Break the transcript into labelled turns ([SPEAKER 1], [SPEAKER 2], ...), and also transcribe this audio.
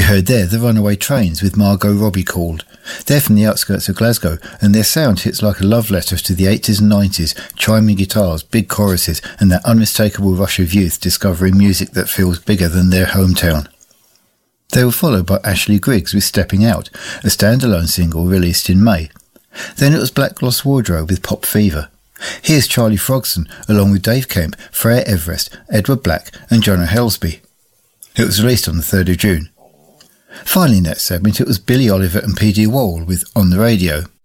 [SPEAKER 1] heard there The Runaway Trains with Margot Robbie called. They're from the outskirts of Glasgow, and their sound hits like a love letter to the 80s and 90s, chiming guitars, big choruses, and that unmistakable rush of youth discovering music that feels bigger than their hometown. They were followed by Ashley Griggs with Stepping Out, a standalone single released in May. Then it was Black Gloss Wardrobe with Pop Fever. Here's Charlie Frogson, along with Dave Kemp, Freya Everest, Edward Black and Jonah Helsby. It was released on the 3rd of June. Finally in that segment it was Billy Oliver and P.D. Wall with On the Radio.